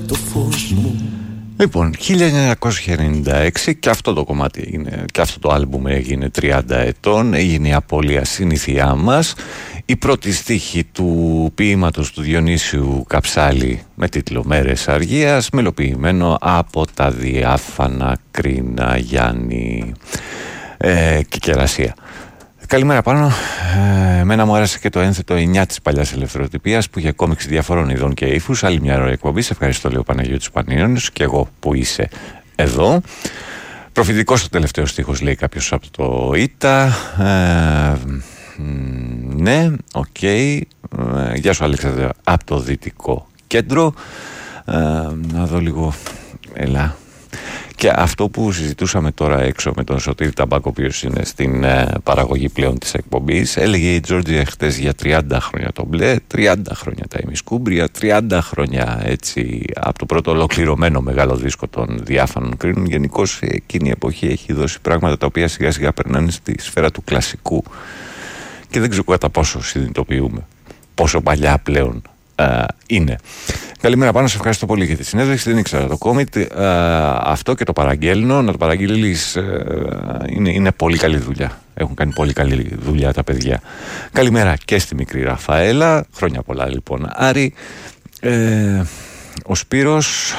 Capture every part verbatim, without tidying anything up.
το φως μου. Λοιπόν, χίλια εννιακόσια ενενήντα έξι και αυτό το κομμάτι είναι, και αυτό το άλμπουμ έγινε τριάντα ετών, έγινε η απώλεια συνήθειά μας. Η πρώτη στίχη του ποίηματος του Διονύσιου Καψάλη με τίτλο «Μέρες Αργίας», μελοποιημένο από τα διάφανα Κρίνα, Γιάννη ε, και Κερασία. Καλημέρα πάνω. Ε, εμένα μου άρεσε και το ένθετο εννιά της παλιάς ελευθεροτυπίας που είχε κόμιξ διαφορών ειδών και ύφους. Άλλη μια ώρα εκπομπή. Σε ευχαριστώ, λέει ο Παναγιώτης Πανίωνης, και εγώ που είσαι εδώ. Προφητικός ο τελευταίος στίχος, λέει κάποιος από το ΙΤΑ. Ε, ναι, οκ. Okay. Ε, γεια σου, Αλέξανδρε, από το Δυτικό Κέντρο. Ε, να δω λίγο. Έλα. Και αυτό που συζητούσαμε τώρα έξω με τον Σωτήρη Ταμπάκο, ο οποίος είναι στην ε, παραγωγή πλέον της εκπομπής, έλεγε η Τζόρτζια χτες για τριάντα χρόνια το μπλε, τριάντα χρόνια τα ημισκούμπρια, τριάντα χρόνια έτσι από το πρώτο ολοκληρωμένο μεγάλο δίσκο των διάφανων Κρίνων. Γενικώς εκείνη η εποχή έχει δώσει πράγματα τα οποία σιγά σιγά περνάνε στη σφαίρα του κλασικού και δεν ξέρω κατά πόσο συνειδητοποιούμε πόσο παλιά πλέον Uh, είναι. Καλημέρα πάνω, σε ευχαριστώ πολύ για τη συνέντευξη. Δεν ήξερα το κόμιτ. Uh, αυτό και το παραγγέλνω. Να το παραγγείλεις. Uh, είναι, είναι πολύ καλή δουλειά. Έχουν κάνει πολύ καλή δουλειά τα παιδιά. Καλημέρα και στη μικρή Ραφαέλα. Χρόνια πολλά λοιπόν, Άρη. Uh, ο Σπύρος.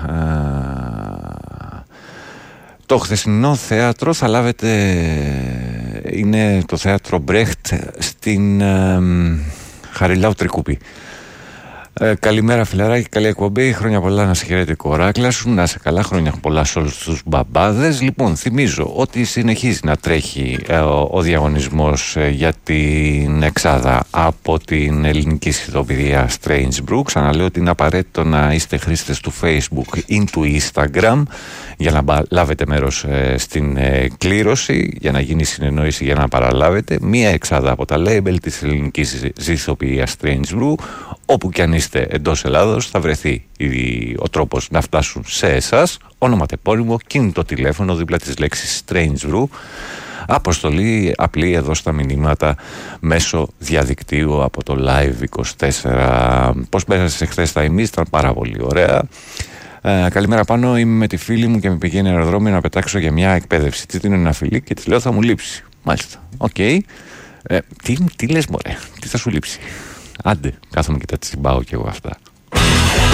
Uh, το χθεσινό θέατρο θα λάβετε. Είναι το θέατρο Μπρέχτ στην uh, Χαριλάου Τρικούπη. Ε, καλημέρα φιλαράκι, καλή εκπομπή. Χρόνια πολλά να σε χαιρέτη η κοράκλα σου. Να σε καλά, χρόνια πολλά σε όλους τους μπαμπάδες. Λοιπόν, θυμίζω ότι συνεχίζει να τρέχει ε, ο, ο διαγωνισμός ε, για την εξάδα από την ελληνική ηθοποιία Strange Brew. Ξαναλέω ότι είναι απαραίτητο να είστε χρήστες του Facebook ή του Instagram για να λάβετε μέρος ε, στην ε, κλήρωση, για να γίνει συνεννόηση, για να παραλάβετε μία εξάδα από τα label της ελληνικής ηθοποιίας Strange Brew. Όπου και αν είστε εντός Ελλάδος θα βρεθεί ο τρόπος να φτάσουν σε εσάς, όνομα, τεπώνυμο, κινητό τηλέφωνο δίπλα της λέξης Strange Brew, αποστολή απλή εδώ στα μηνύματα μέσω διαδικτύου από το Live είκοσι τέσσερα. Πώς πέρασες χθες τα ημείς, ήταν πάρα πολύ ωραία. Ε, καλημέρα πάνω, είμαι με τη φίλη μου και με πηγαίνει αεροδρόμιο να πετάξω για μια εκπαίδευση. Τι είναι ένα φιλί και της λέω θα μου λείψει. Μάλιστα, οκ. Okay. Ε, τι, τι λες μωρέ, τι θα σου λείψει? Άντε, κάθομαι και τα τσιμπάω κι εγώ αυτά.